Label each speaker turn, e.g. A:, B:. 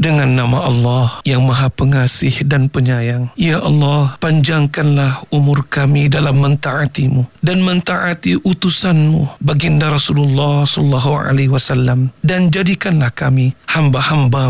A: dengan nama Allah yang Maha Pengasih dan Penyayang. Ya Allah, panjangkanlah umur kami dalam mentaati-Mu dan mentaati utusan-Mu baginda Rasulullah sallallahu alaihi wasallam, dan jadikanlah kami hamba-hamba